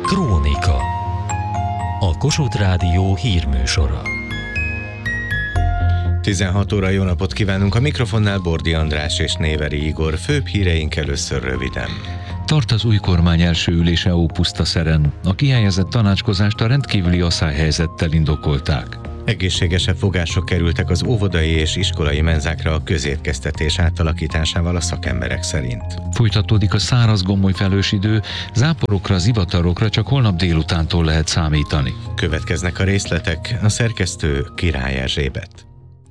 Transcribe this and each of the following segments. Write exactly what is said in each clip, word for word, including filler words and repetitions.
Krónika. A Kossuth Rádió hírműsora. tizenhat óra, jó napot kívánunk! A mikrofonnál Bordi András és Néveri Igor. Főbb híreink először röviden. Tart az új kormány első ülése Ópusztaszeren. A kihelyezett tanácskozást a rendkívüli asszályhelyzettel indokolták. Egészségesebb fogások kerültek az óvodai és iskolai menzákra a közétkeztetés átalakításával a szakemberek szerint. Folytatódik a száraz gomolyfelős idő, záporokra, zivatarokra csak holnap délutántól lehet számítani. Következnek a részletek, a szerkesztő Király Erzsébet.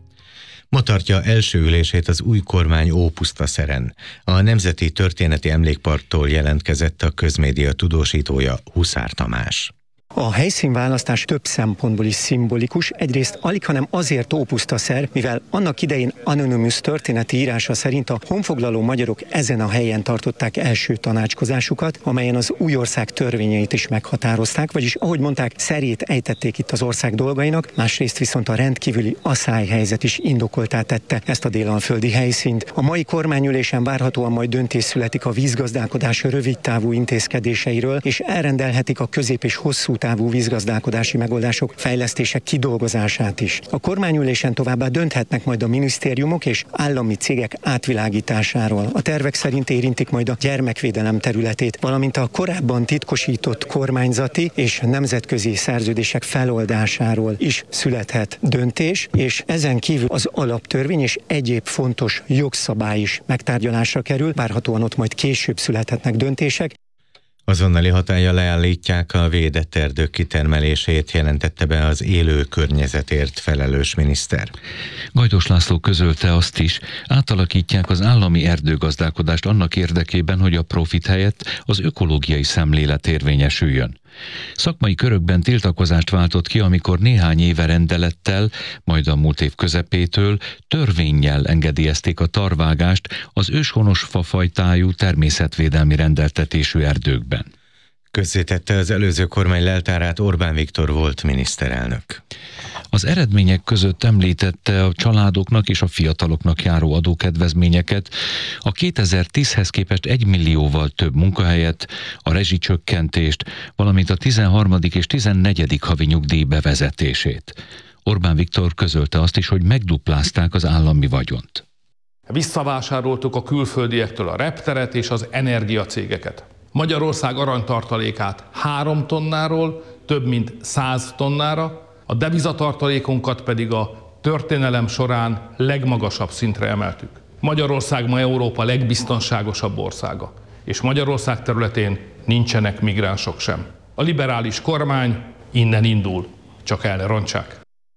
Ma tartja első ülését az új kormány Ópusztaszeren. A Nemzeti Történeti Emlékparktól jelentkezett a közmédia tudósítója, Huszár Tamás. A helyszínválasztás több szempontból is szimbolikus, egyrészt alighanem azért Ópusztaszer, mivel annak idején Anonymous történeti írása szerint a honfoglaló magyarok ezen a helyen tartották első tanácskozásukat, amelyen az új ország törvényeit is meghatározták, vagyis ahogy mondták, szerét ejtették itt az ország dolgainak, másrészt viszont a rendkívüli asszályhelyzet is indokoltá tette ezt a délalföldi helyszínt. A mai kormányülésen várhatóan majd döntés születik a vízgazdálkodás rövidtávú intézkedéseiről, és elrendelhetik a közép- és hosszú távú vízgazdálkodási megoldások fejlesztések kidolgozását is. A kormányülésen továbbá dönthetnek majd a minisztériumok és állami cégek átvilágításáról. A tervek szerint érintik majd a gyermekvédelem területét, valamint a korábban titkosított kormányzati és nemzetközi szerződések feloldásáról is születhet döntés, és ezen kívül az alaptörvény és egyéb fontos jogszabály is megtárgyalásra kerül, várhatóan ott majd később születhetnek döntések. Azonnali hatállyal leállítják a védett erdők kitermelését, jelentette be az élő környezetért felelős miniszter. Gajdos László közölte azt is, átalakítják az állami erdőgazdálkodást annak érdekében, hogy a profit helyett az ökológiai szemlélet érvényesüljön. Szakmai körökben tiltakozást váltott ki, amikor néhány éve rendelettel, majd a múlt év közepétől törvénnyel engedélyezték a tarvágást az őshonos fafajtájú természetvédelmi rendeltetésű erdőkben. Közzétette az előző kormány leltárát Orbán Viktor volt miniszterelnök. Az eredmények között említette a családoknak és a fiataloknak járó adókedvezményeket, a kétezer-tízhez képest egy millióval több munkahelyet, a rezsicsökkentést, valamint a tizenharmadik és tizennegyedik havi nyugdíj bevezetését. Orbán Viktor közölte azt is, hogy megduplázták az állami vagyont. Visszavásároltuk a külföldiektől a repteret és az energiacégeket. Magyarország aranytartalékát három tonnáról több mint száz tonnára, a devizatartalékunkat pedig a történelem során legmagasabb szintre emeltük. Magyarország ma Európa legbiztonságosabb országa, és Magyarország területén nincsenek migránsok sem. A liberális kormány innen indul, csak el ne rontsák.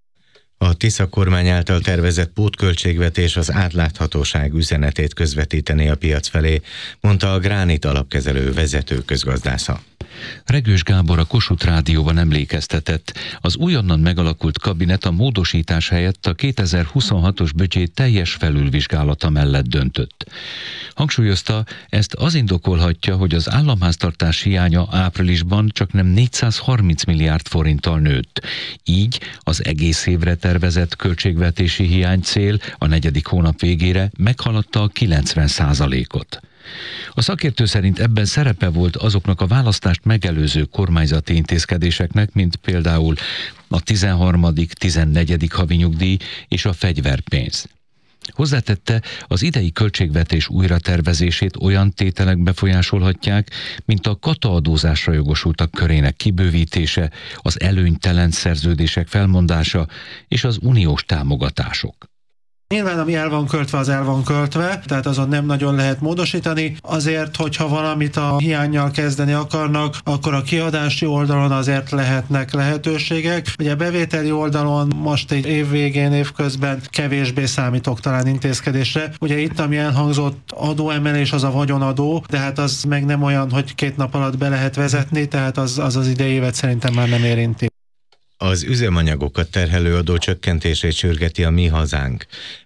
A Tisza kormány által tervezett pótköltségvetés az átláthatóság üzenetét közvetíteni a piac felé, mondta a Gránit alapkezelő vezető közgazdásza. Regős Gábor a Kossuth Rádióban emlékeztetett, az újonnan megalakult kabinet a módosítás helyett a kétezer-huszonhatos büdzsé teljes felülvizsgálata mellett döntött. Hangsúlyozta, ezt az indokolhatja, hogy az államháztartás hiánya áprilisban csaknem négyszázharminc milliárd forinttal nőtt. Így az egész évre tervezett költségvetési hiánycél a negyedik hónap végére meghaladta a kilencven százalékot. A szakértő szerint ebben szerepe volt azoknak a választást megelőző kormányzati intézkedéseknek, mint például a tizenharmadik tizennegyedik havi nyugdíj és a fegyverpénz. Hozzátette, az idei költségvetés újratervezését olyan tételek befolyásolhatják, mint a kataadózásra jogosultak körének kibővítése, az előnytelen szerződések felmondása és az uniós támogatások. Nyilván ami el van költve, az el van költve, tehát azon nem nagyon lehet módosítani. Azért, hogyha valamit a hiánnyal kezdeni akarnak, akkor a kiadási oldalon azért lehetnek lehetőségek. Ugye a bevételi oldalon most egy év végén, évközben kevésbé számítok talán intézkedésre. Ugye itt, ami elhangzott adóemelés, az a vagyonadó, de hát az meg nem olyan, hogy két nap alatt be lehet vezetni, tehát az az, az idei évet szerintem már nem érinti. Az üzemanyagokat terhelő adó csökkentését sürgeti a Mi Hazánk.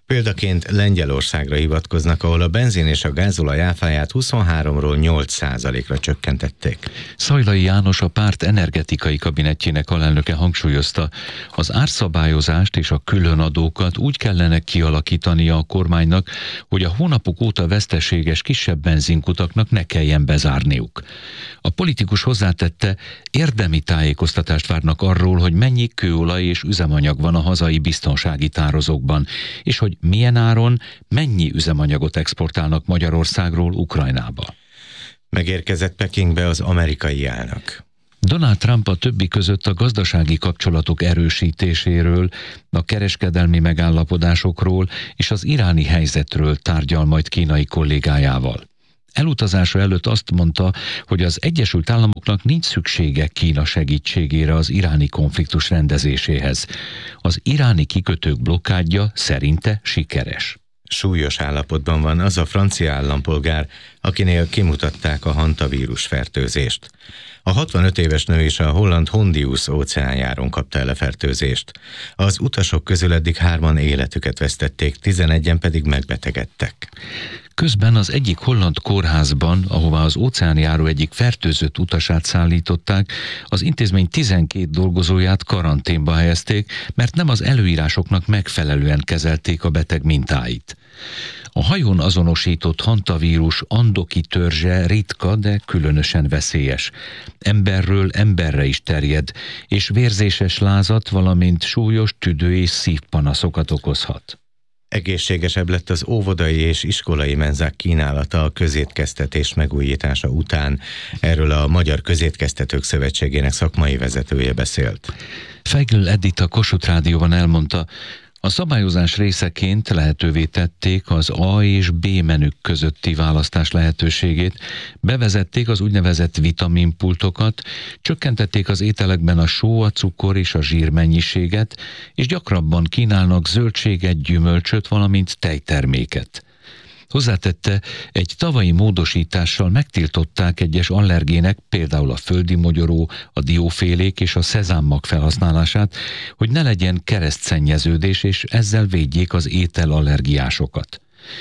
Példaként Lengyelországra hivatkoznak, ahol a benzin és a gázolaj áfáját huszonháromról nyolc százalékra csökkentették. Szajlai János, a párt energetikai kabinettjének alelnöke hangsúlyozta, az árszabályozást és a különadókat úgy kellene kialakítania a kormánynak, hogy a hónapok óta veszteséges kisebb benzinkutaknak ne kelljen bezárniuk. A politikus hozzátette, érdemi tájékoztatást várnak arról, hogy mennyi kőolaj és üzemanyag van a hazai biztonsági tározókban, és hogy milyen áron, mennyi üzemanyagot exportálnak Magyarországról Ukrajnába. Megérkezett Pekingbe az amerikai elnök. Donald Trump a többi között a gazdasági kapcsolatok erősítéséről, a kereskedelmi megállapodásokról és az iráni helyzetről tárgyal majd kínai kollégájával. Elutazása előtt azt mondta, hogy az Egyesült Államoknak nincs szüksége Kína segítségére az iráni konfliktus rendezéséhez. Az iráni kikötők blokkádja szerinte sikeres. Súlyos állapotban van az a francia állampolgár, akinél kimutatták a hantavírus fertőzést. A hatvanöt éves nő is a holland Hondius óceánjáron kapta el a fertőzést. Az utasok közül eddig hárman életüket vesztették, tizenegyen pedig megbetegedtek. Közben az egyik holland kórházban, ahová az óceánjáró egyik fertőzött utasát szállították, az intézmény tizenkét dolgozóját karanténba helyezték, mert nem az előírásoknak megfelelően kezelték a beteg mintáit. A hajón azonosított hantavírus andoki törzse ritka, de különösen veszélyes. Emberről emberre is terjed, és vérzéses lázat, valamint súlyos tüdő- és szívpanaszokat okozhat. Egészségesebb lett az óvodai és iskolai menzák kínálata a közétkeztetés megújítása után. Erről a Magyar Közétkeztetők Szövetségének szakmai vezetője beszélt. Feigl Edith a Kossuth Rádióban elmondta, a szabályozás részeként lehetővé tették az A és B menük közötti választás lehetőségét, bevezették az úgynevezett vitaminpultokat, csökkentették az ételekben a só, a cukor és a zsír mennyiséget, és gyakrabban kínálnak zöldséget, gyümölcsöt, valamint tejterméket. Hozzátette, egy tavalyi módosítással megtiltották egyes allergének, például a földi mogyoró, a diófélék és a szezámmag felhasználását, hogy ne legyen keresztszennyeződés, és ezzel védjék az ételallergiásokat.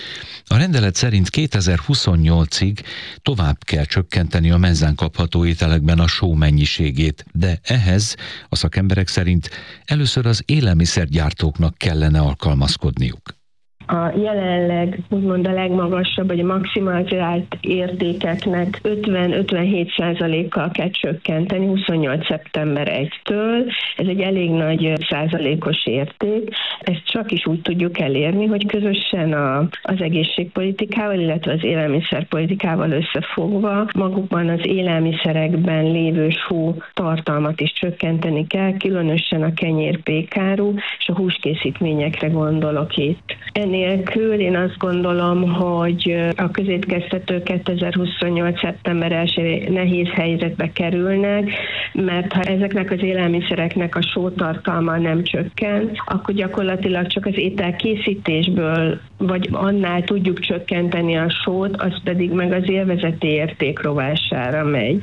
A rendelet szerint kétezer-huszonnyolcig tovább kell csökkenteni a menzán kapható ételekben a só mennyiségét, de ehhez a szakemberek szerint először az élelmiszergyártóknak kellene alkalmazkodniuk. A jelenleg úgymond a legmagasabb, vagy a maximalizált értékeknek ötven-ötvenhét százalékkal kell csökkenteni huszonnyolc szeptember elsejétől. Ez egy elég nagy százalékos érték. Ezt csak is úgy tudjuk elérni, hogy közösen a, az egészségpolitikával, illetve az élelmiszerpolitikával összefogva magukban az élelmiszerekben lévő só tartalmat is csökkenteni kell, különösen a kenyér-pékáru és a húskészítményekre gondolok itt. Nélkül én azt gondolom, hogy a közétkeztetők kétezer-huszonnyolc szeptember elsején nehéz helyzetbe kerülnek, mert ha ezeknek az élelmiszereknek a sótartalma nem csökken, akkor gyakorlatilag csak az ételkészítésből, vagy annál tudjuk csökkenteni a sót, az pedig meg az élvezeti érték rovására megy.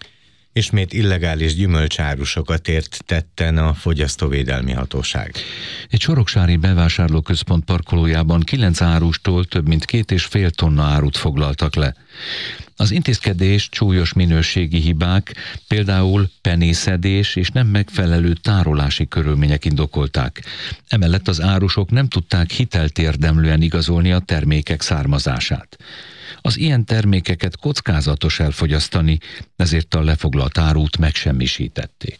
Ismét illegális gyümölcsárusokat ért tetten a Fogyasztóvédelmi Hatóság. Egy soroksári bevásárlóközpont parkolójában kilenc árustól több mint két és fél tonna árut foglaltak le. Az intézkedés súlyos minőségi hibák, például penészedés és nem megfelelő tárolási körülmények indokolták. Emellett az árusok nem tudták hiteltérdemlően igazolni a termékek származását. Az ilyen termékeket kockázatos elfogyasztani, ezért a lefoglalt árut megsemmisítették.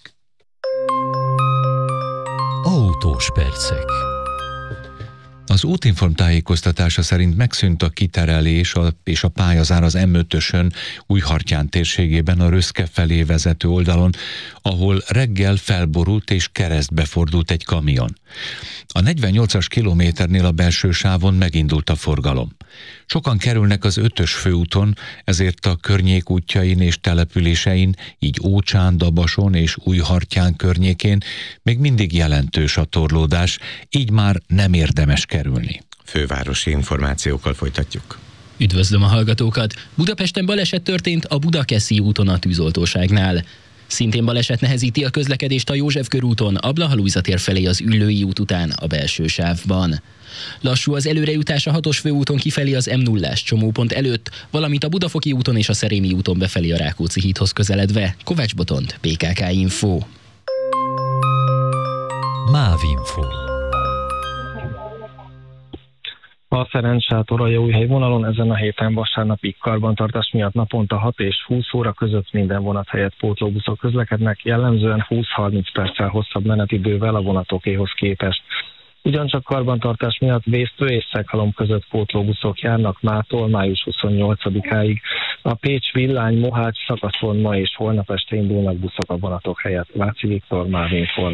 Autós percek. Az Útinform tájékoztatása szerint megszűnt a kiterelés és a pályazár az em ötösön Újhartyán térségében a Röszke felé vezető oldalon, ahol reggel felborult és keresztbe fordult egy kamion. A negyvennyolcas kilométernél a belső sávon megindult a forgalom. Sokan kerülnek az ötös főúton, ezért a környék útjain és településein, így Ócsán, Dabason és Újhartyán környékén még mindig jelentős a torlódás, így már nem érdemes kerülni. Fővárosi információkkal folytatjuk. Üdvözlöm a hallgatókat! Budapesten baleset történt a Budakeszi úton a tűzoltóságnál. Szintén baleset nehezíti a közlekedést a József körúton, a Blaha-Lujza tér felé az Üllői út után a belső sávban. Lassú az előrejutás a hatos főúton kifelé az em nullás csomópont előtt, valamint a Budafoki úton és a Szerémi úton befelé a Rákóczi hídhoz közeledve. Kovács Botond, bé ká ká Info. Mávinfo. A Szerencs-Sátor-Aljaújhely vonalon ezen a héten vasárnapig karbantartás miatt naponta hat és húsz óra között minden vonat helyett pótlóbuszok közlekednek, jellemzően húsz-harminc perccel hosszabb menetidővel a vonatokéhoz képest. Ugyancsak karbantartás miatt Vésztő és Szeghalom között pótlóbuszok járnak mától május huszonnyolcadikáig. A Pécs-Villány-Mohács szakaszon ma és holnap este indulnak buszok a vonatok helyett. Váci Viktor, Mávinform.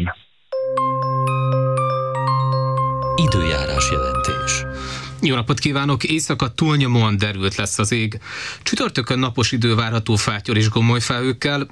Időjárás jelentés. Jó napot kívánok! Éjszaka túlnyomóan derült lesz az ég. Csütörtökön napos idő várható fátyor és gomolyfelhőkkel,